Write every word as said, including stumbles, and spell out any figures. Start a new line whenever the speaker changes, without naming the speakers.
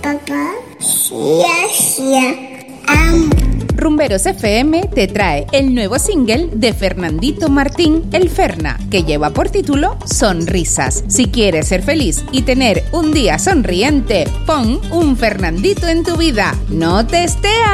Papá, sí, sí, amo.
Rumberos F M te trae el nuevo single de Fernandito Martín, El Ferna, que lleva por título Sonrisas. Si quieres ser feliz y tener un día sonriente, pon un Fernandito en tu vida. ¡No te estés!